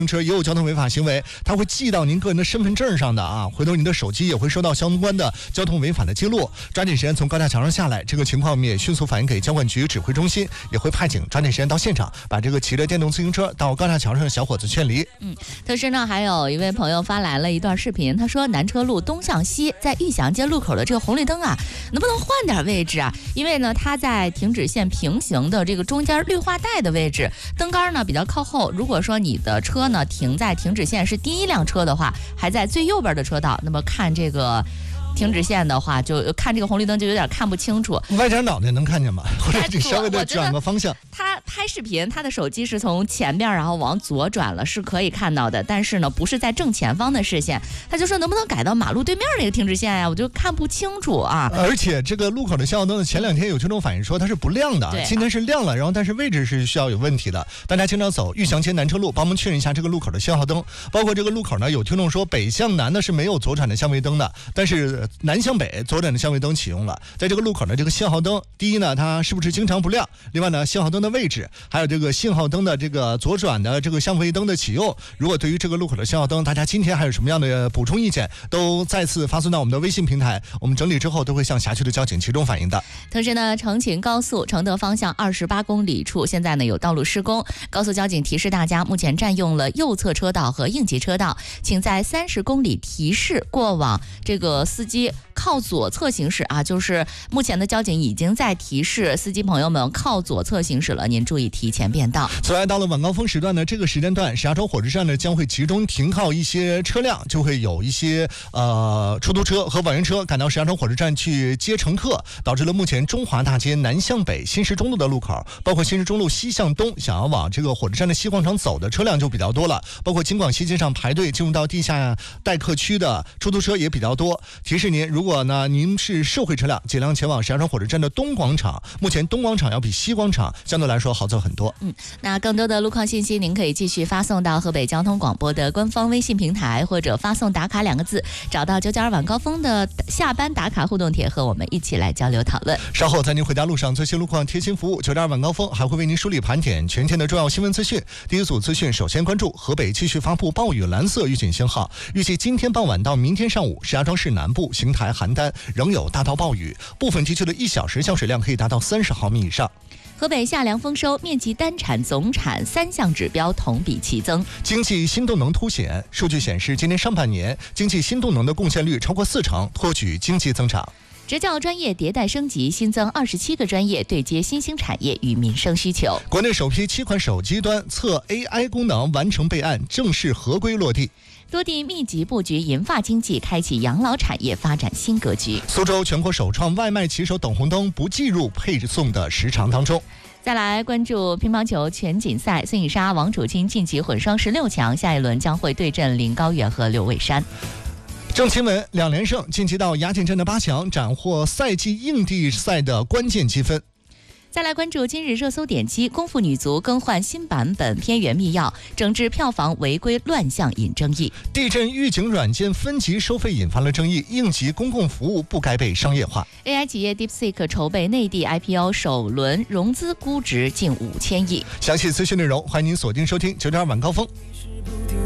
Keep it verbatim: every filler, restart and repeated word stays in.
车也有交通违法行为，它会记到您个人的身份证上的啊，回头您的手机也会收到相关的交通违法的记录。抓紧时间从高架桥上下来，这个情况我们也迅速反映给交管局指挥中心，也会派警抓紧时间到现场，把这个骑着电动自行车到高架桥上的小伙子劝离。 嗯，同时呢，还有一位朋友发来了一段视频，他说南车路东向西，在玉祥街路口的这个红绿灯啊，能不能换点位置啊？因为呢，它在停止线平行的这个中间绿化带的位置，灯杆呢比较靠后。如果说你的车呢停在停止线是第一辆车的话，还在最右边的车道，那么看这个停止线的话，就看这个红绿灯就有点看不清楚。 歪点脑袋能看见吗？或者你稍微的转个方向。 他拍视频，他的手机是从前边然后往左转了，是可以看到的，但是呢不是在正前方的视线。他就说能不能改到马路对面那个停止线呀？我就看不清楚啊。 而且这个路口的信号灯呢，前两天有听众反映说它是不亮的，今天是亮了，然后但是位置是需要有问题的。大家经常走玉祥街南车路，帮忙确认一下这个路口的信号灯。包括这个路口呢，有听众说北向南呢是没有左转的相位灯的，但是南向北左转的相位灯启用了。在这个路口呢，这个信号灯，第一呢，它是不是经常不亮？另外呢，信号灯的位置，还有这个信号灯的这个左转的这个相位灯的启用。如果对于这个路口的信号灯，大家今天还有什么样的补充意见，都再次发送到我们的微信平台，我们整理之后都会向辖区的交警集中反映的。 同时呢，成秦高速承德方向二十八公里处现在呢有道路施工，高速交警提示大家，目前占用了右侧车道和应急车道，请在三十公里提示过往这个司机靠左侧行驶啊，就是目前的交警已经在提示司机朋友们靠左侧行驶了，您注意提前变道。 此外，到了晚高峰时段呢，这个时间段石家庄火车站呢将会集中停靠一些车辆，就会有一些呃出租车和网约车赶到石家庄火车站去接乘客，导致了目前中华大街南向北新市中路的路口，包括新市中路西向东想要往这个火车站的西广场走的车辆就比较多了，包括京广西街上排队进入到地下待客区的出租车也比较多。提示您，如果呢您是社会车辆，尽量前往石家庄火车站的东广场，目前东广场要比西广场相对来说好走很多。 嗯，那更多的路况信息您可以继续发送到河北交通广播的官方微信平台，或者发送打卡两个字，找到九九二晚高峰的下班打卡互动帖，和我们一起来交流讨论。 稍后在您回家路上最新路况贴心服务，九九二晚高峰还会为您梳理盘点全天的重要新闻资讯。第一组资讯首先关注河北继续发布暴雨蓝色预警信号，预计今天傍晚到明天上午，石家庄市南部、邢台、邯郸仍有大到暴雨，部分地区的一小时降水量可以达到三十毫米以上。 河北夏粮丰收，面积单产总产三项指标同比齐增。 经济新动能凸显，数据显示，今年上半年经济新动能的贡献率超过四成，托举经济增长。 职教专业迭代升级，新增二十七个专业，对接新兴产业与民生需求。 国内首批七款手机端测 A I 功能完成备案，正式合规落地。 多地密集布局银发经济，开启养老产业发展新格局。 苏州全国首创外卖骑手等红灯不计入配送的时长当中。 再来关注乒乓球全锦赛，孙颖莎、王楚钦晋级混双十六强，下一轮将会对阵林高远和刘伟珊。 郑钦文两连胜晋级到亚锦战的八强，斩获赛季硬地赛的关键积分。 再来关注今日热搜点击，功夫女足更换新版本片源密钥，整治票房违规乱象引争议。 地震预警软件分级收费引发了争议，应急公共服务不该被商业化。 A I 企业 DeepSeek 筹备内地 I P O 首轮融资估值近五千亿。 详细资讯内容，欢迎您锁定收听九点二晚高峰。